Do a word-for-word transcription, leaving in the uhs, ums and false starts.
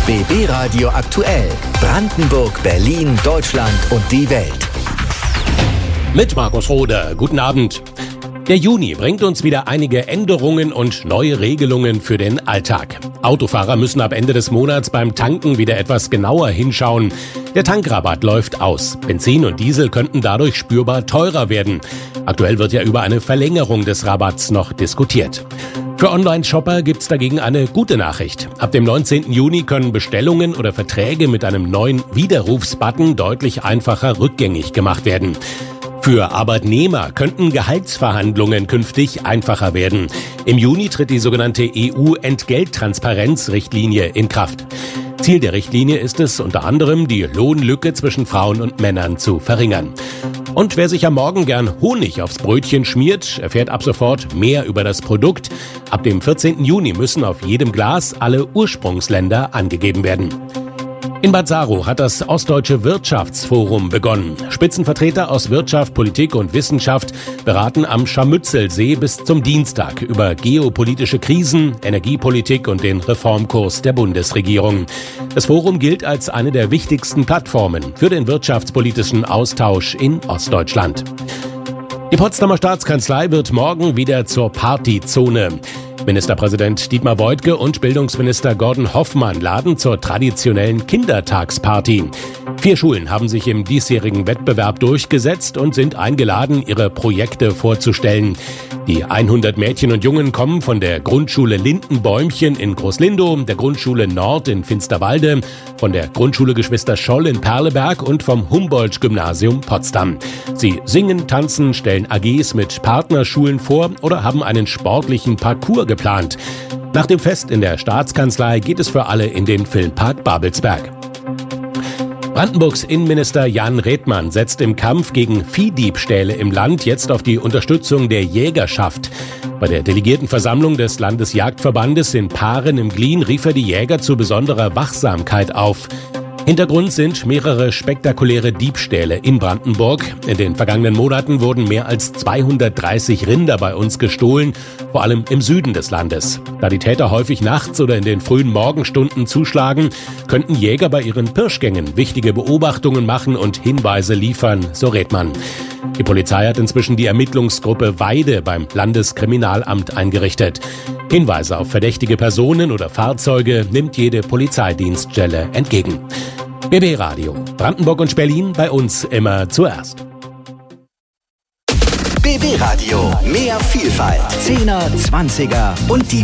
B B Radio aktuell. Brandenburg, Berlin, Deutschland und die Welt. Mit Markus Rohde. Guten Abend. Der Juni bringt uns wieder einige Änderungen und neue Regelungen für den Alltag. Autofahrer müssen ab Ende des Monats beim Tanken wieder etwas genauer hinschauen. Der Tankrabatt läuft aus. Benzin und Diesel könnten dadurch spürbar teurer werden. Aktuell wird ja über eine Verlängerung des Rabatts noch diskutiert. Für Online-Shopper gibt's dagegen eine gute Nachricht. Ab dem neunzehnten Juni können Bestellungen oder Verträge mit einem neuen Widerrufsbutton deutlich einfacher rückgängig gemacht werden. Für Arbeitnehmer könnten Gehaltsverhandlungen künftig einfacher werden. Im Juni tritt die sogenannte E U-Entgelttransparenz-Richtlinie in Kraft. Ziel der Richtlinie ist es, unter anderem die Lohnlücke zwischen Frauen und Männern zu verringern. Und wer sich am Morgen gern Honig aufs Brötchen schmiert, erfährt ab sofort mehr über das Produkt. Ab dem vierzehnten Juni müssen auf jedem Glas alle Ursprungsländer angegeben werden. In Bad Saro hat das Ostdeutsche Wirtschaftsforum begonnen. Spitzenvertreter aus Wirtschaft, Politik und Wissenschaft beraten am Scharmützelsee bis zum Dienstag über geopolitische Krisen, Energiepolitik und den Reformkurs der Bundesregierung. Das Forum gilt als eine der wichtigsten Plattformen für den wirtschaftspolitischen Austausch in Ostdeutschland. Die Potsdamer Staatskanzlei wird morgen wieder zur Partyzone. Ministerpräsident Dietmar Woidke und Bildungsminister Gordon Hoffmann laden zur traditionellen Kindertagsparty. Vier Schulen haben sich im diesjährigen Wettbewerb durchgesetzt und sind eingeladen, ihre Projekte vorzustellen. Die hundert Mädchen und Jungen kommen von der Grundschule Lindenbäumchen in Großlindow, der Grundschule Nord in Finsterwalde, von der Grundschule Geschwister Scholl in Perleberg und vom Humboldt-Gymnasium Potsdam. Sie singen, tanzen, stellen A Gs mit Partnerschulen vor oder haben einen sportlichen Parcours geplant. Nach dem Fest in der Staatskanzlei geht es für alle in den Filmpark Babelsberg. Brandenburgs Innenminister Jan Redmann setzt im Kampf gegen Viehdiebstähle im Land jetzt auf die Unterstützung der Jägerschaft. Bei der Delegiertenversammlung des Landesjagdverbandes in Paaren im Glien rief er die Jäger zu besonderer Wachsamkeit auf. Hintergrund sind mehrere spektakuläre Diebstähle in Brandenburg. In den vergangenen Monaten wurden mehr als zweihundertdreißig Rinder bei uns gestohlen, vor allem im Süden des Landes. Da die Täter häufig nachts oder in den frühen Morgenstunden zuschlagen, könnten Jäger bei ihren Pirschgängen wichtige Beobachtungen machen und Hinweise liefern, so Redmann. Die Polizei hat inzwischen die Ermittlungsgruppe Weide beim Landeskriminalamt eingerichtet. Hinweise auf verdächtige Personen oder Fahrzeuge nimmt jede Polizeidienststelle entgegen. B B Radio. Brandenburg und Berlin, bei uns immer zuerst. B B Radio. Mehr Vielfalt. Zehner, Zwanziger und die